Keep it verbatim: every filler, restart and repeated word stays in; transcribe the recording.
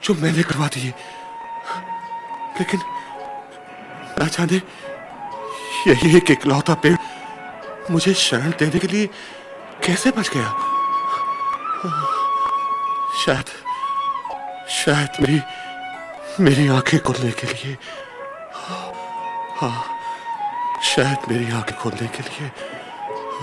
जो मैंने करवा दिए, लेकिन ना जाने यही एक इकलौता पेड़ मुझे शरण देने के लिए कैसे बच गया। शायद शायद मेरी मेरी आंखें खोलने के लिए, हाँ शायद मेरी आंखें खोलने के लिए